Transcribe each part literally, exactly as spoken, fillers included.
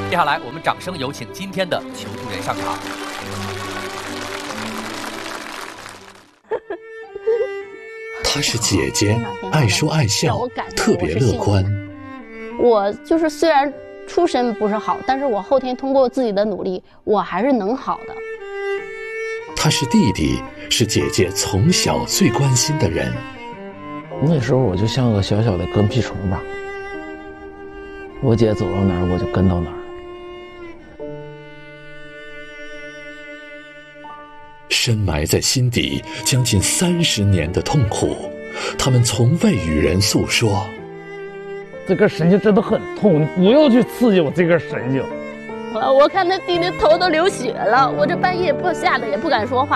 接下来，我们掌声有请今天的求助人上场。 她是姐姐，爱说爱笑，特别乐观。 我就是虽然出身不是好，但是我后天通过自己的努力，我还是能好的。 他是弟弟，是姐姐从小最关心的人。 那时候我就像个小小的跟屁虫吧，我姐走到哪儿我就跟到哪儿。 深埋在心底将近三十年的痛苦，他们从未与人诉说。 这根神经真的很痛，你不要去刺激我这根神经。 我看他弟弟头都流血了，我这半夜不吓得也不敢说话。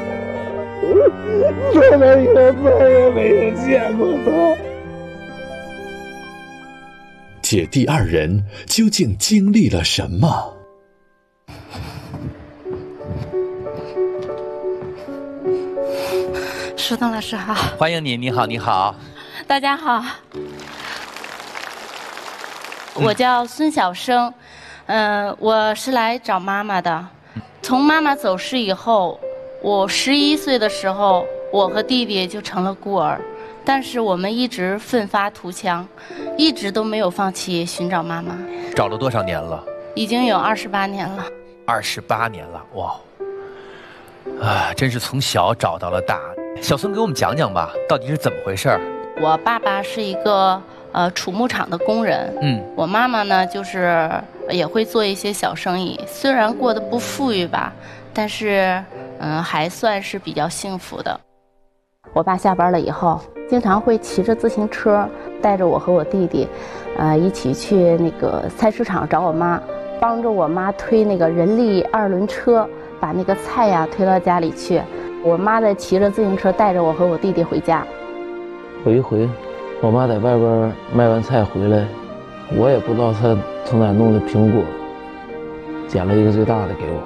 从来以后再也没有见过他。 姐弟二人究竟经历了什么？ 石东老师好， 欢迎你，你好，你好， 大家好，我叫孙小生。嗯、呃，我是来找妈妈的。从妈妈走失以后，我十一岁的时候，我和弟弟就成了孤儿。但是我们一直奋发图强，一直都没有放弃寻找妈妈。 找了多少年了？ 已经有二十八年了。 二十八年了，哇！啊，真是从小找到了大。小孙给我们讲讲吧，到底是怎么回事？ 我爸爸是一个呃储牧场的工人，嗯，我妈妈呢就是也会做一些小生意，虽然过得不富裕吧，但是嗯、呃、还算是比较幸福的。 我爸下班了以后，经常会骑着自行车带着我和我弟弟，呃一起去那个菜市场找我妈，帮着我妈推那个人力二轮车，把那个菜呀推到家里去。我妈再骑着自行车带着我和我弟弟回家。 有一回我妈在外边卖完菜回来，我也不知道她从哪弄的苹果，捡了一个最大的给我。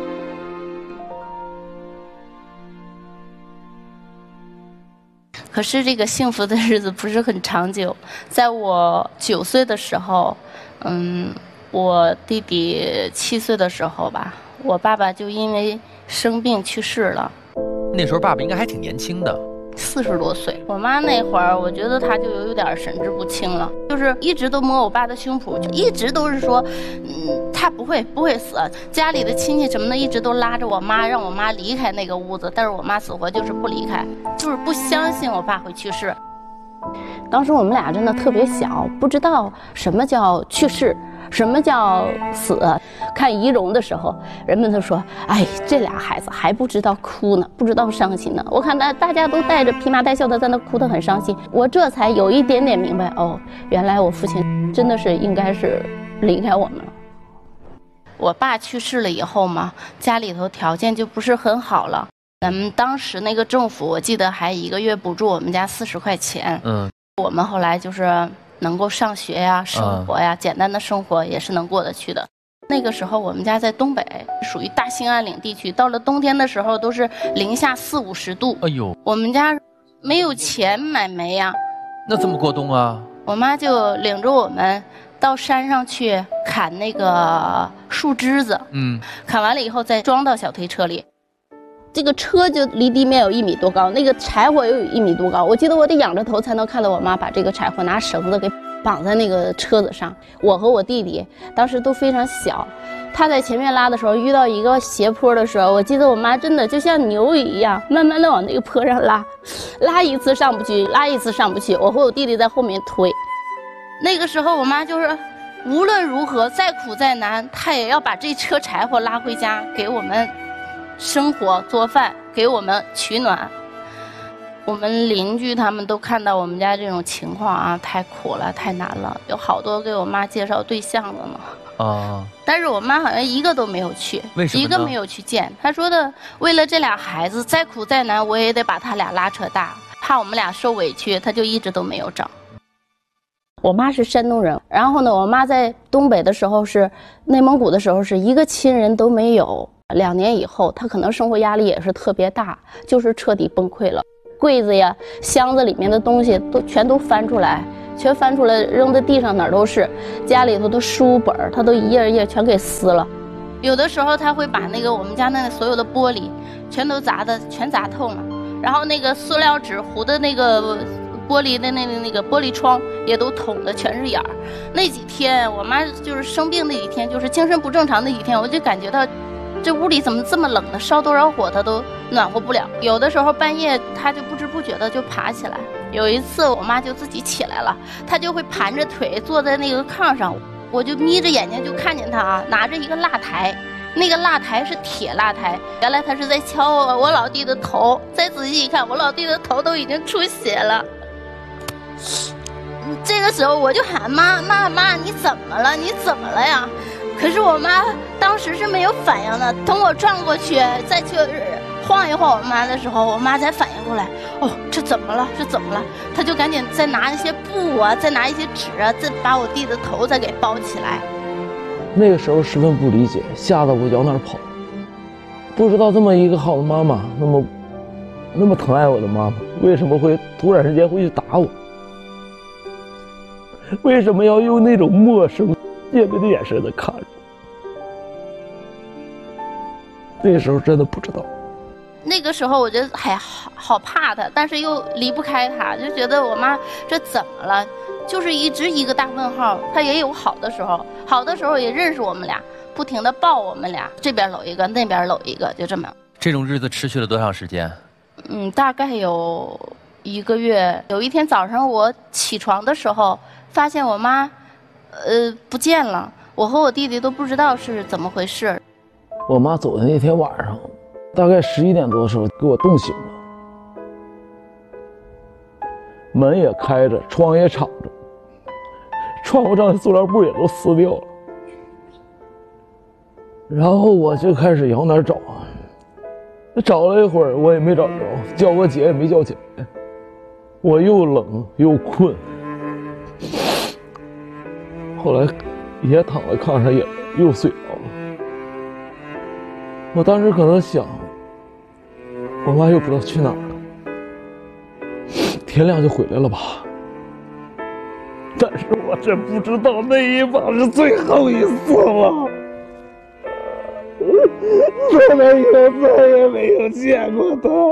可是这个幸福的日子不是很长久。在我九岁的时候，嗯，我弟弟七岁的时候吧，我爸爸就因为生病去世了。 那时候爸爸应该还挺年轻的， 四十多岁。我妈那会儿，我觉得她就有点神志不清了，就是一直都摸我爸的胸脯，就一直都是说，嗯，他不会不会死。家里的亲戚什么的一直都拉着我妈，让我妈离开那个屋子，但是我妈死活就是不离开，就是不相信我爸会去世。 当时我们俩真的特别小，不知道什么叫去世，什么叫死。看仪容的时候，人们都说：“哎，这俩孩子还不知道哭呢，不知道伤心呢。”我看大大家都带着披麻戴孝的在那哭得很伤心，我这才有一点点明白，哦，原来我父亲真的是应该是离开我们了。 我爸去世了以后嘛，家里头条件就不是很好了。咱们当时那个政府，我记得还一个月补助我们家四十块钱。嗯，我们后来就是能够上学呀、生活呀，嗯、简单的生活也是能过得去的。那个时候我们家在东北，属于大兴安岭地区，到了冬天的时候都是零下四五十度。哎呦，我们家没有钱买煤呀， 那怎么过冬啊？ 我妈就领着我们到山上去砍那个树枝子，嗯，砍完了以后再装到小推车里。 这个车就离地面有一米多高，那个柴火又有一米多高。我记得我得仰着头才能看到我妈把这个柴火拿绳子给绑在那个车子上。我和我弟弟当时都非常小，他在前面拉的时候，遇到一个斜坡的时候，我记得我妈真的就像牛一样，慢慢的往那个坡上拉，拉一次上不去，拉一次上不去，我和我弟弟在后面推。 那个时候我妈就是无论如何再苦再难，她也要把这车柴火拉回家给我们生活做饭，给我们取暖。我们邻居他们都看到我们家这种情况啊，太苦了，太难了，有好多给我妈介绍对象的呢。啊！但是我妈好像一个都没有去， 为什么呢？ 一个没有去见。她说的，为了这俩孩子，再苦再难，我也得把他俩拉扯大，怕我们俩受委屈，她就一直都没有找。 我妈是山东人，然后呢，我妈在东北的时候是内蒙古的时候是一个亲人都没有。两年以后，她可能生活压力也是特别大，就是彻底崩溃了。柜子呀、箱子里面的东西都全都翻出来， 全翻出来扔在地上，哪儿都是。家里头的书本他都一页一页全给撕了。有的时候他会把那个我们家那所有的玻璃全都砸的全砸透了，然后那个塑料纸糊的那个玻璃的那那那个玻璃窗也都捅的全是眼儿。那几天我妈就是生病那几天，就是精神不正常那几天，我就感觉到这屋里怎么这么冷呢？烧多少火它都暖和不了。有的时候半夜她就不知不觉的就爬起来。有一次我妈就自己起来了，她就会盘着腿坐在那个炕上，我就眯着眼睛就看见她啊，拿着一个蜡台，那个蜡台是铁蜡台，原来她是在敲我我老弟的头。再仔细一看，我老弟的头都已经出血了。这个时候我就喊妈妈妈，你怎么了？你怎么了呀？可是我妈当时是没有反应的，等我转过去再去晃一晃我妈的时候，我妈才反应过来，哦，这怎么了？这怎么了？她就赶紧再拿一些布啊，再拿一些纸啊，再把我弟的头再给包起来。 那个时候十分不理解，吓得我往哪儿跑，不知道这么一个好的妈妈，那么那么疼爱我的妈妈，为什么会突然之间会去打我？为什么要用那种陌生戒备的眼神在看着？那个时候真的不知道。 那个时候我觉得还好好怕他，但是又离不开他，就觉得我妈这怎么了？就是一直一个大问号。她也有好的时候，好的时候也认识我们俩，不停的抱我们俩，这边搂一个，那边搂一个，就这么。 这种日子持续了多长时间？ 嗯，大概有一个月。有一天早上我起床的时候，发现我妈，呃，不见了。我和我弟弟都不知道是怎么回事。 我妈走的那天晚上，大概十一点多的时候给我冻醒了，门也开着，窗也敞着，窗户上的塑料布也都撕掉了。然后我就开始往哪儿找啊，找了一会儿我也没找着，叫我姐也没叫起来，我又冷又困。后来也躺在炕上也又睡着了。我当时可能想，我妈又不知道去哪儿了，天亮就回来了吧。但是我真不知道那一把是最后一次了。从那以后再也没有见过她。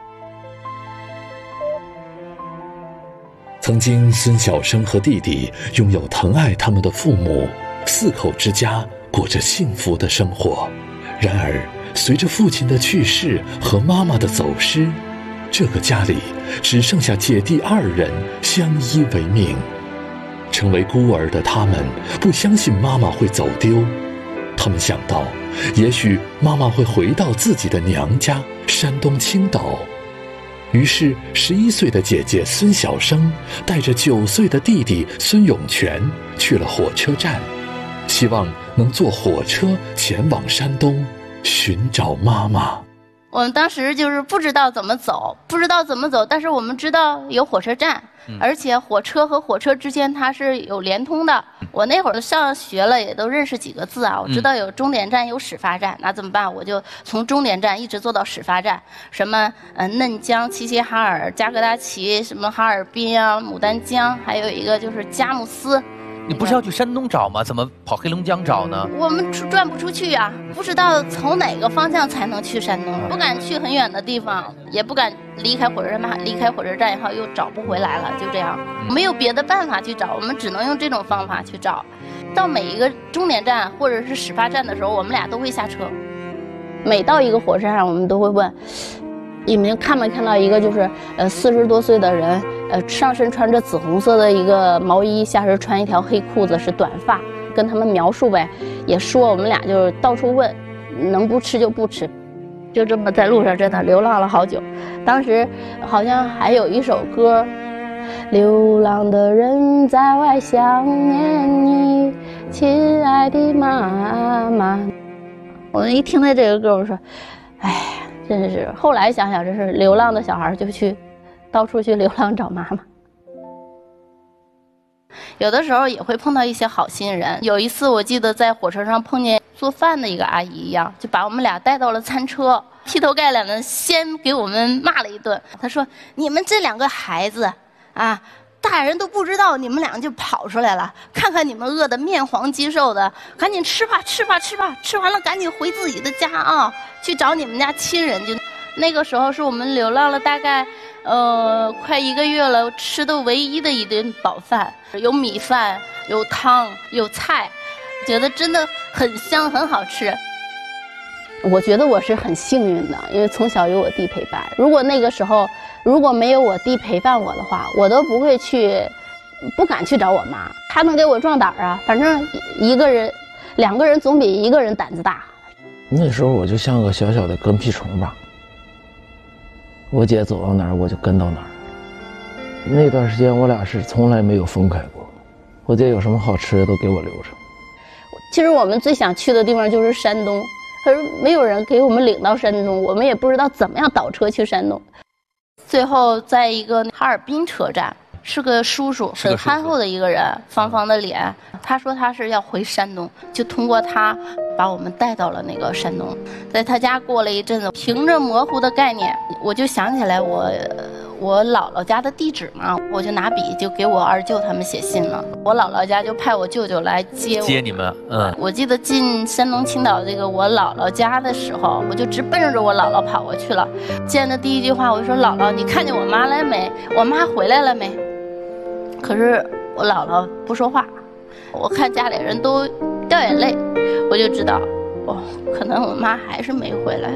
曾经孙小生和弟弟拥有疼爱他们的父母，四口之家过着幸福的生活。然而随着父亲的去世和妈妈的走失，这个家里只剩下姐弟二人相依为命。成为孤儿的他们不相信妈妈会走丢，他们想到也许妈妈会回到自己的娘家山东青岛。于是十一岁的姐姐孙小生带着九岁的弟弟孙永全去了火车站，希望能坐火车前往山东寻找妈妈。 我们当时就是不知道怎么走，不知道怎么走，但是我们知道有火车站，嗯、而且火车和火车之间它是有连通的。嗯、我那会儿上学了，也都认识几个字啊，我知道有终点站有始发站，嗯、那怎么办？我就从终点站一直坐到始发站，什么呃嫩江、齐齐哈尔、加格达奇，什么哈尔滨啊、牡丹江，还有一个就是佳木斯。 你不是要去山东找吗？怎么跑黑龙江找呢？ 我们转不出去呀、啊，不知道从哪个方向才能去山东，不敢去很远的地方，也不敢离开火车站，离开火车站以后又找不回来了，就这样，没有别的办法去找，我们只能用这种方法去找。到每一个终点站或者是始发站的时候，我们俩都会下车。 每到一个火车站，我们都会问。你们看没看到一个就是呃四十多岁的人，呃上身穿着紫红色的一个毛衣，下身穿一条黑裤子，是短发，跟他们描述呗，也说我们俩就是到处问，能不吃就不吃，就这么在路上真的流浪了好久。当时好像还有一首歌，流浪的人在外想念你，亲爱的妈妈。我一听到这个歌，我说，哎。真是后来想想，真是流浪的小孩就去到处去流浪找妈妈。 有的时候也会碰到一些好心人。有一次我记得在火车上碰见做饭的一个阿姨一样，就把我们俩带到了餐车，劈头盖脸的先给我们骂了一顿。她说：“你们这两个孩子啊， 大人都不知道你们俩就跑出来了，看看你们饿得面黄肌瘦的，赶紧吃吧吃吧吃吧，吃完了赶紧回自己的家啊，去找你们家亲人。就那个时候是我们流浪了大概呃快一个月了，吃的唯一的一顿饱饭，有米饭有汤有菜，觉得真的很香很好吃。 我觉得我是很幸运的，因为从小有我弟陪伴。如果那个时候如果没有我弟陪伴我的话，我都不会去，不敢去找我妈。他能给我壮胆啊，反正一个人两个人总比一个人胆子大。 那时候我就像个小小的跟屁虫吧，我姐走到哪儿我就跟到哪儿。那段时间我俩是从来没有分开过，我姐有什么好吃的都给我留着。 其实我们最想去的地方就是山东，可是没有人给我们领到山东，我们也不知道怎么样倒车去山东。 最后在一个哈尔滨车站，是个叔叔，很憨厚的一个人，方方的脸。他说他是要回山东，就通过他把我们带到了那个山东。在他家过了一阵子，凭着模糊的概念，我就想起来我我姥姥家的地址嘛，我就拿笔就给我二舅他们写信了。我姥姥家就派我舅舅来接我接你们。嗯， 我记得进山东青岛这个我姥姥家的时候，我就直奔着我姥姥跑过去了。见的第一句话我就说：“姥姥，你看见我妈来没？我妈回来了没？”可是我姥姥不说话，我看家里人都掉眼泪，我就知道，哦，可能我妈还是没回来。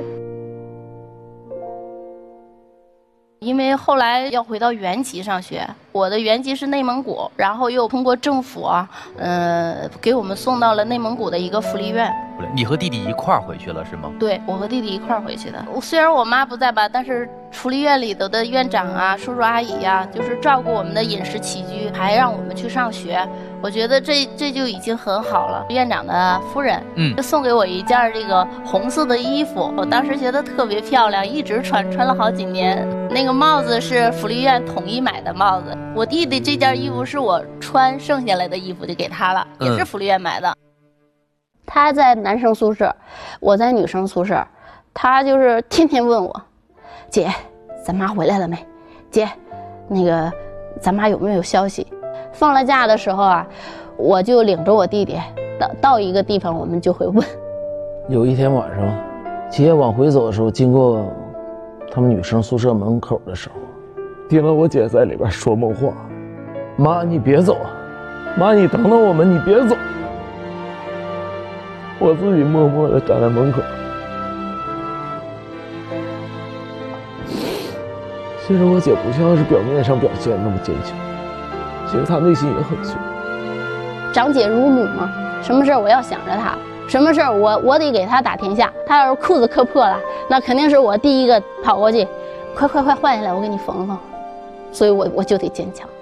因为后来要回到原籍上学，我的原籍是内蒙古，然后又通过政府啊，呃，给我们送到了内蒙古的一个福利院。 你和弟弟一块儿回去了是吗？ 对，我和弟弟一块儿回去的。虽然我妈不在吧，但是福利院里头的院长啊、叔叔阿姨呀、啊，就是照顾我们的饮食起居，还让我们去上学。我觉得这这就已经很好了。院长的夫人，嗯，就送给我一件这个红色的衣服，我当时觉得特别漂亮，一直穿，穿了好几年。那个帽子是福利院统一买的帽子。我弟弟这件衣服是我穿剩下来的衣服，就给他了，也是福利院买的。 他在男生宿舍，我在女生宿舍，他就是天天问我，姐，咱妈回来了没？姐，那个咱妈有没有消息？放了假的时候啊，我就领着我弟弟到到一个地方，我们就会问。 有一天晚上，姐往回走的时候，经过他们女生宿舍门口的时候，听到我姐在里边说梦话：“妈，你别走，妈，你等等我们，你别走。”我自己默默地站在门口。其实我姐不像是表面上表现的那么坚强，其实她内心也很脆。 长姐如母嘛，什么事我要想着她，什么事我我得给她打天下。她要是裤子磕破了，那肯定是我第一个跑过去，快快快换下来，我给你缝缝。所以我我就得坚强。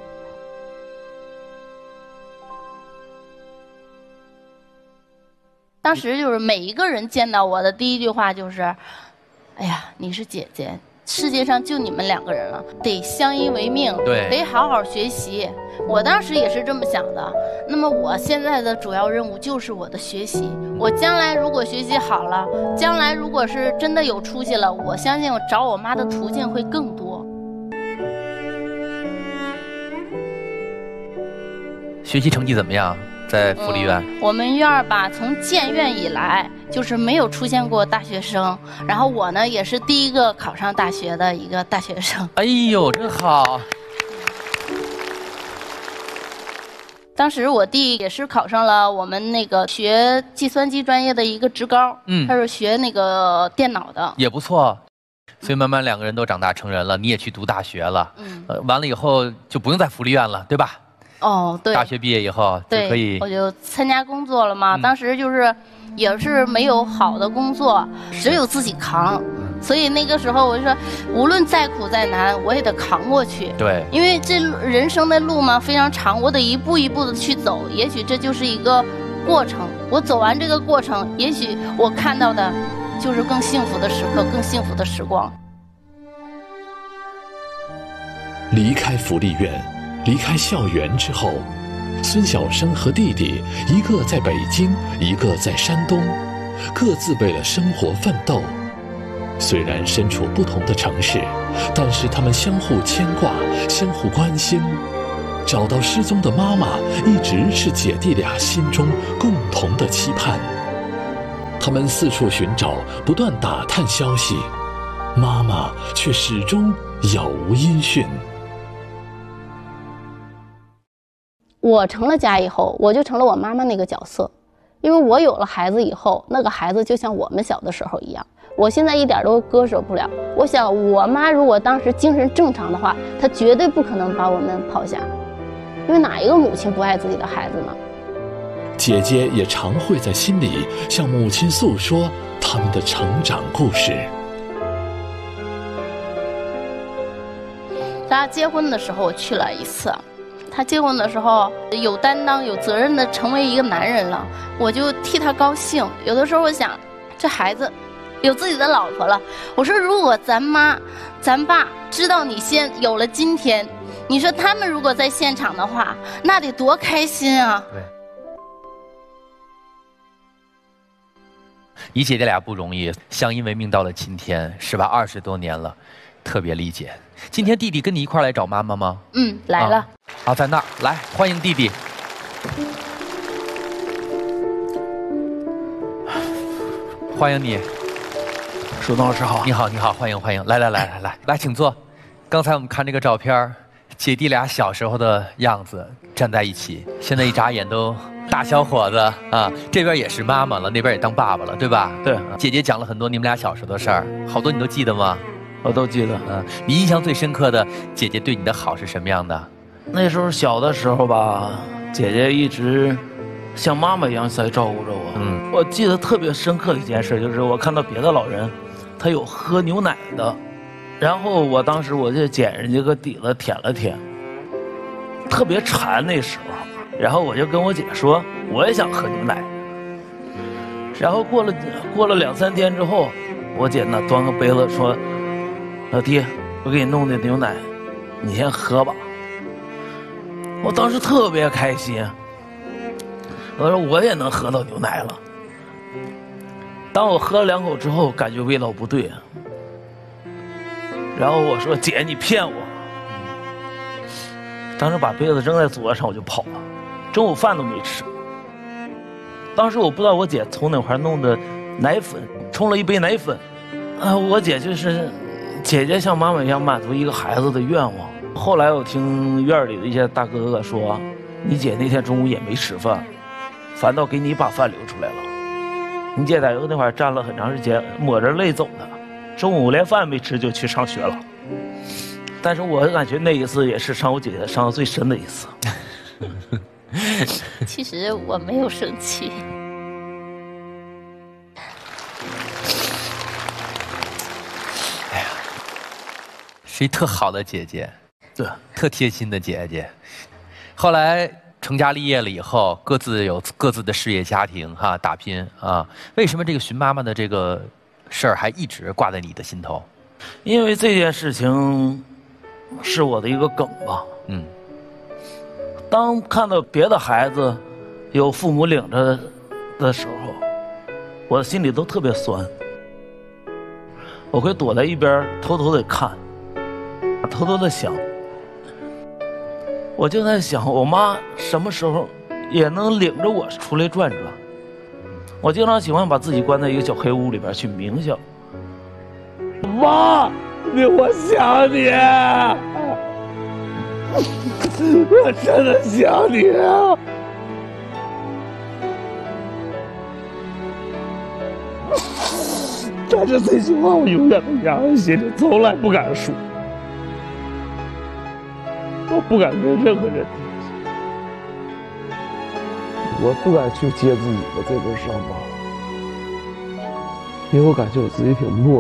当时就是每一个人见到我的第一句话就是：“哎呀，你是姐姐，世界上就你们两个人了，得相依为命， 对， 得好好学习。”我当时也是这么想的。那么我现在的主要任务就是我的学习。我将来如果学习好了，将来如果是真的有出息了，我相信我找我妈的途径会更多。 学习成绩怎么样？在福利院、 嗯、我们院儿吧，从建院以来就是没有出现过大学生，然后我呢也是第一个考上大学的一个大学生。 哎呦，真好！ 当时我弟也是考上了我们那个学计算机专业的一个职高，嗯，他是学那个电脑的， 也不错。所以慢慢两个人都长大成人了，你也去读大学了，嗯，呃，完了以后就不用在福利院了，对吧？ 哦，对， 大学毕业以后就可以， 我就参加工作了嘛。嗯、当时就是也是没有好的工作，只有自己扛。所以那个时候我就说，无论再苦再难，我也得扛过去。 对， 因为这人生的路嘛非常长，我得一步一步的去走。也许这就是一个过程。我走完这个过程，也许我看到的就是更幸福的时刻，更幸福的时光。 离开福利院。离开校园之后，孙晓生和弟弟一个在北京，一个在山东，各自为了生活奋斗。虽然身处不同的城市，但是他们相互牵挂，相互关心， 找到失踪的妈妈，一直是姐弟俩心中共同的期盼。他们四处寻找，不断打探消息，妈妈却始终杳无音讯。 我成了家以后，我就成了我妈妈那个角色，因为我有了孩子以后，那个孩子就像我们小的时候一样，我现在一点都割舍不了。我想我妈如果当时精神正常的话，她绝对不可能把我们抛下，因为哪一个母亲不爱自己的孩子呢？ 姐姐也常会在心里向母亲诉说他们的成长故事。 他结婚的时候我去了一次，他结婚的时候有担当有责任的成为一个男人了，我就替他高兴。有的时候我想，这孩子有自己的老婆了，我说如果咱妈咱爸知道你先有了今天，你说他们如果在现场的话，那得多开心啊。 对，你姐姐俩不容易，相依为命到了今天，是吧？二十多年了，特别理解。今天弟弟跟你一块来找妈妈吗？ 嗯，来了。 啊，在那儿，来欢迎弟弟。欢迎你， 舒东老师好。 你好，你好，欢迎欢迎，来来来来来来，请坐。刚才我们看这个照片，姐弟俩小时候的样子站在一起，现在一眨眼都大小伙子啊，这边也是妈妈了，那边也当爸爸了，对吧？ 对。 姐姐讲了很多你们俩小时候的事儿，好多你都记得吗？ 我都记得。 嗯，你印象最深刻的姐姐对你的好是什么样的？ 那时候小的时候吧，姐姐一直像妈妈一样在照顾着我。嗯，我记得特别深刻的一件事就是我看到别的老人，他有喝牛奶的，然后我当时我就捡人家个底子舔了舔，特别馋那时候，然后我就跟我姐说我也想喝牛奶。然后过了过了两三天之后，我姐呢端个杯子说：“老弟，我给你弄的牛奶，你先喝吧。”我当时特别开心，我说我也能喝到牛奶了。当我喝了两口之后，感觉味道不对，然后我说：“姐，你骗我！”当时把杯子扔在桌子上，我就跑了，中午饭都没吃。当时我不知道我姐从哪块弄的奶粉，冲了一杯奶粉。啊，我姐就是姐姐像妈妈一样满足一个孩子的愿望。后来我听院里的一些大哥哥说，你姐那天中午也没吃饭，反倒给你把饭留出来了。你姐在那块站了很长时间，抹着泪走的，中午连饭没吃就去上学了。但是我感觉那一次也是伤我姐姐伤得最深的一次。 其实我没有生气。 哎呀，是一特好的姐姐。 对， 特贴心的姐姐。后来成家立业了以后，各自有各自的事业家庭哈，打拼啊。为什么这个寻妈妈的这个事儿还一直挂在你的心头？ 因为这件事情是我的一个梗吧。嗯。当看到别的孩子有父母领着的时候，我的心里都特别酸。我会躲在一边偷偷的看，偷偷的想。我就在想，我妈什么时候也能领着我出来转转。我经常喜欢把自己关在一个小黑屋里边去冥想。妈，你我想你，我真的想你。但是这句话我永远都压在心里，从来不敢说。我不敢跟任何人提，我不敢去揭自己的这份伤疤，因为我感觉我自己挺懦弱，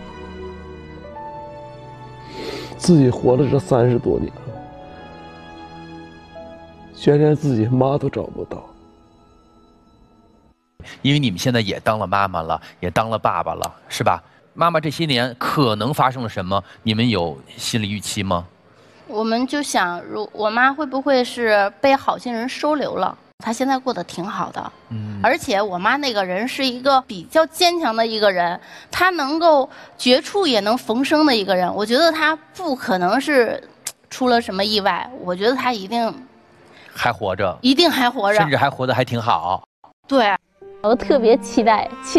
自己活了这三十多年了，全连自己妈都找不到。 因为你们现在也当了妈妈了，也当了爸爸了，是吧？妈妈这些年可能发生了什么，你们有心理预期吗？ 我们就想，如我妈会不会是被好心人收留了？她现在过得挺好的，嗯，而且我妈那个人是一个比较坚强的一个人，她能够绝处也能逢生的一个人。我觉得她不可能是出了什么意外，我觉得他一定还活着， 一定还活着， 甚至还活得还挺好。 对， 我特别期待期